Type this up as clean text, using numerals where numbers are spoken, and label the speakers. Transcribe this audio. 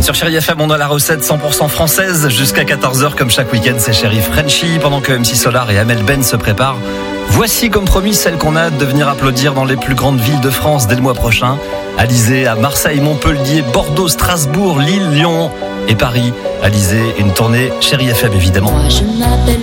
Speaker 1: Sur Chérie FM, on a la recette 100% française jusqu'à 14h comme chaque week-end. C'est Chérie Frenchy pendant que MC Solar et Amel Ben se préparent. Voici comme promis celle qu'on a hâte de venir applaudir dans les plus grandes villes de France dès le mois prochain. Alizée à Marseille, Montpellier, Bordeaux, Strasbourg, Lille, Lyon et Paris. Alizée, une tournée Chérie FM évidemment.
Speaker 2: Moi je m'appelle